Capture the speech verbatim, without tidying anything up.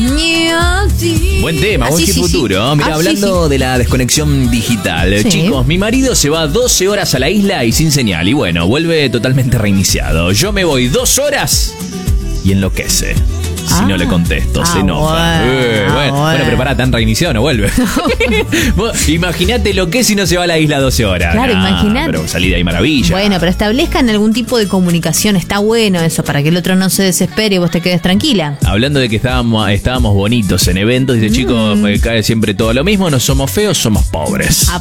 Buen tema, Ah, buen sí, sí, futuro. sí. Mira, Ah, hablando sí, sí. de la desconexión digital. Sí. Chicos, mi marido se va doce horas a la isla y sin señal. Y bueno, vuelve totalmente reiniciado. Yo me voy dos horas y enloquece. Si Ah. no le contesto, se Ah, enoja. bueno, Eh, ah, bueno, bueno. bueno, pero pará, tan reiniciado no vuelve. Vos Imagínate lo que es si no se va a la isla doce horas. Claro, Nah, imagínate. Pero salí de ahí maravilla. Bueno, pero establezcan algún tipo de comunicación. Está bueno eso, para que el otro no se desespere y vos te quedes tranquila. Hablando de que estábamos, estábamos bonitos en eventos, dice, chicos, me cae siempre todo lo mismo, no somos feos, somos pobres. Ah,